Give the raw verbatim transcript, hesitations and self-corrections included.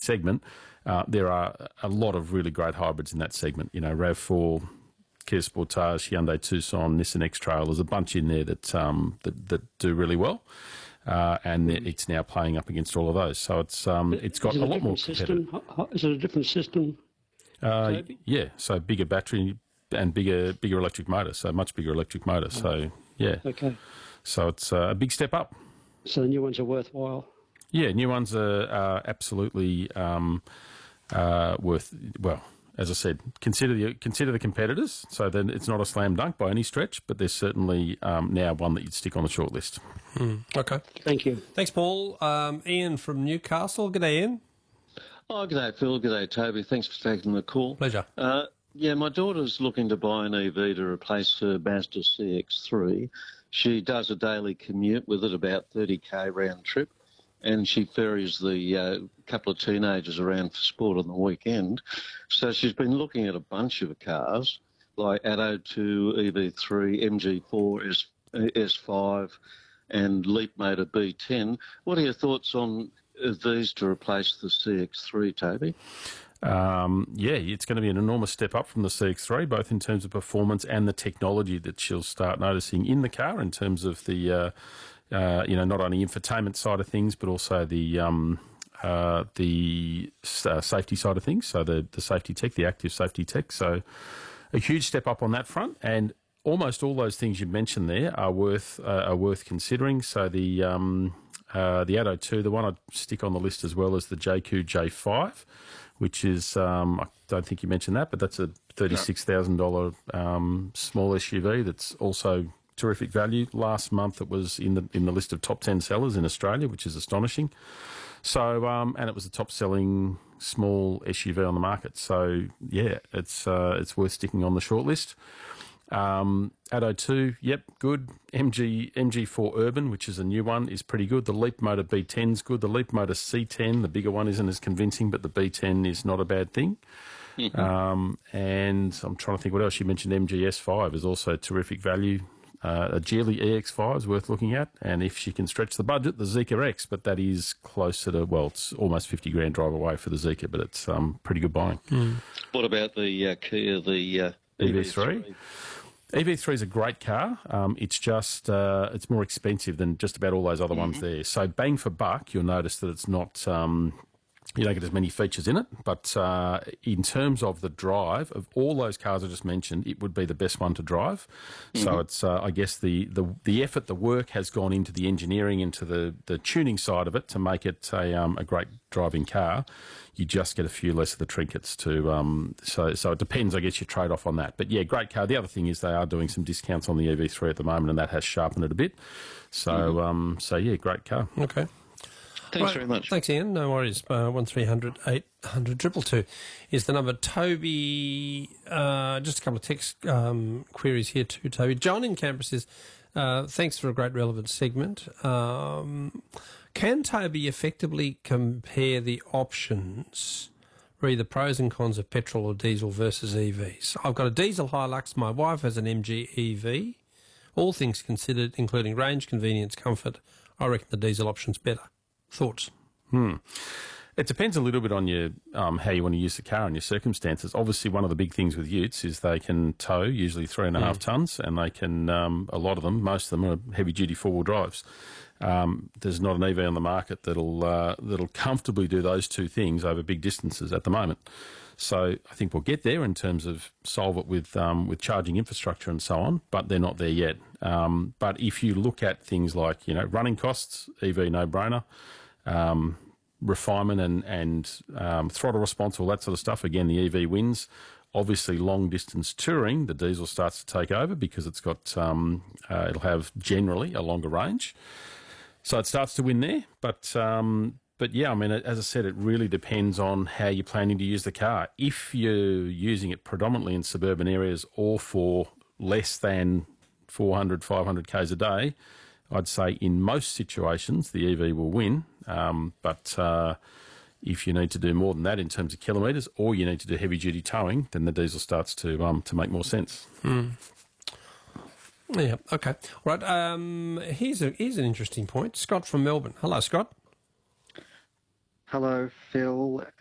segment, uh, there are a lot of really great hybrids in that segment. You know, RAV four, Kia Sportage, Hyundai Tucson, Nissan X-Trail. There's a bunch in there that um, that, that do really well, uh, and it's now playing up against all of those. So it's um, it's got Is it a, a lot more system? competitive. Is it a different system? Uh, yeah, so bigger battery and bigger bigger electric motor, so much bigger electric motor. So yeah, Okay. So it's uh, a big step up. So the new ones are worthwhile. Yeah, new ones are, are absolutely um, uh, worth. Well, as I said, consider the consider the competitors. So then it's not a slam dunk by any stretch, but there's certainly um, now one that you'd stick on the short list. Mm, okay. Thank you. Thanks, Paul. Um, Ian from Newcastle. Good day, Ian. Oh, g'day, Phil. G'day, Toby. Thanks for taking the call. Pleasure. Uh, yeah, my daughter's looking to buy an E V to replace her Mazda C X three. She does a daily commute with it, about thirty k round trip, and she ferries the uh, couple of teenagers around for sport on the weekend. So she's been looking at a bunch of cars, like Atto two, E V three, M G four, S five, and Leapmotor B ten. What are your thoughts on these to replace the C X three, Toby? Um, yeah, it's going to be an enormous step up from the C X three, both in terms of performance and the technology that she'll start noticing in the car in terms of the, uh, uh, you know, not only infotainment side of things, but also the um, uh, the uh, safety side of things, so the, the safety tech, the active safety tech. So a huge step up on that front, and almost all those things you mentioned there are worth uh, are worth considering. So the um, uh, the Atto two, the one I'd stick on the list as well as the J Q J five, which is, um, I don't think you mentioned that, but that's a thirty-six thousand dollars um, small S U V that's also terrific value. Last month it was in the in the list of top ten sellers in Australia, which is astonishing. So, um, and it was the top selling small S U V on the market. So, yeah, it's uh, it's worth sticking on the short list. Um, Atto two, yep, good. M G M G four Urban, which is a new one, is pretty good. The Leapmotor B ten's good. The Leapmotor C ten, the bigger one, isn't as convincing, but the B ten is not a bad thing. Mm-hmm. Um, and I'm trying to think what else. You mentioned M G S five is also terrific value. Uh, a Geely E X five is worth looking at. And if she can stretch the budget, the Zeekr X, but that is closer to, well, it's almost fifty grand drive away for the Zeekr, but it's um, pretty good buying. Mm. What about the uh, Kia, the uh, E V three? E V three is a great car. Um, it's just uh, it's more expensive than just about all those other mm-hmm. ones there. So bang for buck, you'll notice that it's not um, you don't get as many features in it. But uh, in terms of the drive of all those cars I just mentioned, it would be the best one to drive. Mm-hmm. So it's uh, I guess the, the the effort, the work has gone into the engineering, into the, the tuning side of it to make it a um, a great driving car. You just get a few less of the trinkets to, um, so so it depends, I guess, your trade-off on that. But yeah, great car. The other thing is they are doing some discounts on the E V three at the moment, and that has sharpened it a bit. So, mm-hmm. um, so yeah, great car. Okay. Thanks right. very much. Thanks, Ian. No worries. Uh, one three hundred eight hundred two two two is the number. Toby, uh, just a couple of text um, queries here too, Toby. John in Canberra says, uh, thanks for a great relevant segment. Um, can Toby effectively compare the options, read the pros and cons of petrol or diesel versus E Vs? I've got a diesel Hilux. My wife has an M G E V. All things considered, including range, convenience, comfort, I reckon the diesel option's better. Thoughts? Hmm. It depends a little bit on your um, how you want to use the car and your circumstances. Obviously, one of the big things with utes is they can tow, usually three and a mm. half tonnes, and they can, um, a lot of them, most of them are heavy-duty four-wheel drives. Um, there's not an E V on the market that'll uh, that'll comfortably do those two things over big distances at the moment. So I think we'll get there in terms of solve it with um, with charging infrastructure and so on, but they're not there yet. Um, but if you look at things like, you know, running costs, E V no-brainer, um, refinement and, and um, throttle response, all that sort of stuff, again, the E V wins. Obviously, long-distance touring, the diesel starts to take over because it's got um, uh, it'll have generally a longer range. So it starts to win there, but um, but yeah, I mean, as I said, it really depends on how you're planning to use the car. If you're using it predominantly in suburban areas or for less than four hundred, five hundred kays a day, I'd say in most situations the E V will win. Um, but uh, if you need to do more than that in terms of kilometres, or you need to do heavy-duty towing, then the diesel starts to um, to make more sense. Mm. Yeah, okay. All right, um, here's, a, here's an interesting point. Scott from Melbourne. Hello, Scott. Hello, Phil